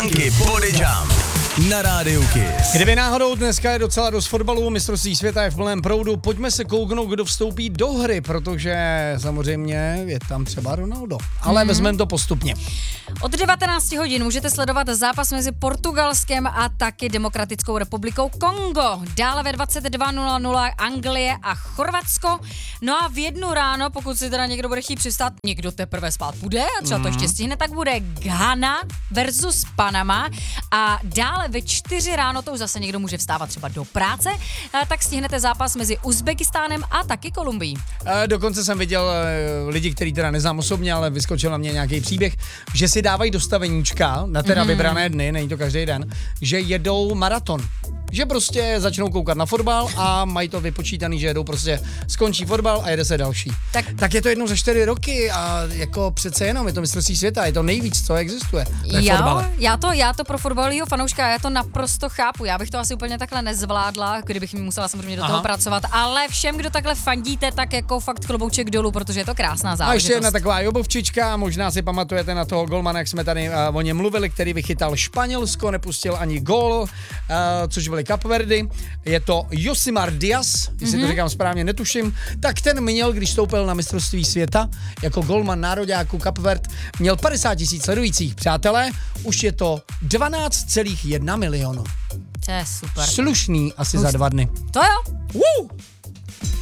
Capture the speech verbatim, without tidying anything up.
Funky Body Jump na rádiu Kiss. Kdyby náhodou dneska je docela dost fotbalu, mistrovství světa je v plném proudu, pojďme se kouknout, kdo vstoupí do hry, protože samozřejmě je tam třeba Ronaldo, ale mm. vezmeme to postupně. Od devatenácti hodin můžete sledovat zápas mezi Portugalskem a taky Demokratickou republikou Kongo. Dále ve dvacet dva nula nula Anglie a Chorvatsko. No a v jednu ráno, pokud si teda někdo bude chtít přistát, někdo teprve spát bude a třeba to ještě stihne, tak bude Ghana versus Panama a dále ve čtyři ráno, to už zase někdo může vstávat třeba do práce, tak stihnete zápas mezi Uzbekistánem a taky Kolumbií. Dokonce jsem viděl lidi, který teda neznám osobně, ale vyskočil na mě nějaký příběh, že si dávají dostaveníčka na teda mm. vybrané dny, není to každý den, že jedou maraton. Že prostě začnou koukat na fotbal a mají to vypočítaný, že jedou prostě, skončí fotbal a jede se další. Tak, tak je to jednou za čtyři roky a jako přece jenom je to mistrovství světa, je to nejvíc, co existuje. Jo, já to, já to pro fotbalového fanouška, já to naprosto chápu, já bych to asi úplně takhle nezvládla, kdybych mi musela samozřejmě do Aha. toho pracovat, ale všem, kdo takhle fandíte, tak jako fakt klobouček dolů, protože je to krásná záležitost. A ještě jedna taková jobovčička, možná si pamatujete na toho golmana, jak jsme tady uh, o něm mluvili, který vychytal Španělsko, nepustil ani gól, uh, což byly Kapverdy, je to Josimar Diaz, jestli mm-hmm. to říkám správně, netuším, tak ten měl, když stoupil na mistrovství světa, jako golman nároďáku Kapverd, měl padesát tisíc sledujících. Přátelé, už je to dvanáct celá jedna milionu. To je super. Slušný asi Slušný. za dva dny. To jo. Woo!